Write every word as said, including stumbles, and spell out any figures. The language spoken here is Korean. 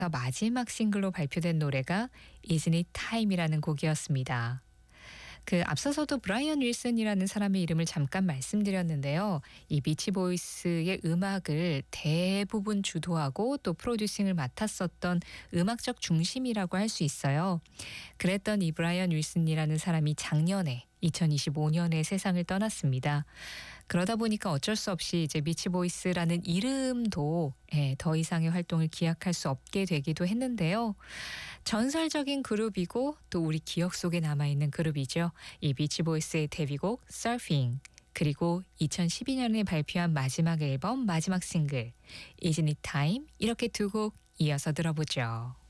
마지막 싱글로 발표된 노래가 Isn't It Time이라는 곡이었습니다. 그 앞서서도 브라이언 윌슨이라는 사람의 이름을 잠깐 말씀드렸는데요. 이 비치보이스의 음악을 대부분 주도하고 또 프로듀싱을 맡았었던 음악적 중심이라고 할 수 있어요. 그랬던 이 브라이언 윌슨이라는 사람이 작년에 이천이십오 년에 세상을 떠났습니다. 그러다 보니까 어쩔 수 없이 이제 비치보이스라는 이름도 예, 더 이상의 활동을 기약할 수 없게 되기도 했는데요. 전설적인 그룹이고 또 우리 기억 속에 남아있는 그룹이죠. 이 비치보이스의 데뷔곡 Surfing 그리고 이천십이 년에 발표한 마지막 앨범 마지막 싱글 Isn't It Time 이렇게 두 곡 이어서 들어보죠.